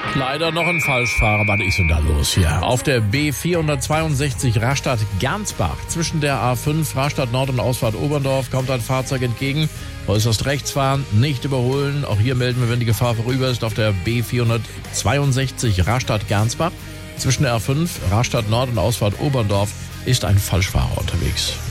Leider noch ein Falschfahrer. Was ist denn da los hier? Auf der B462 Rastatt-Gernsbach zwischen der A5 Rastatt Nord und Ausfahrt Oberndorf kommt ein Fahrzeug entgegen. Äußerst rechts fahren, nicht überholen. Auch hier melden wir, wenn die Gefahr vorüber ist. Auf der B462 Rastatt-Gernsbach zwischen der A5 Rastatt Nord und Ausfahrt Oberndorf ist ein Falschfahrer unterwegs.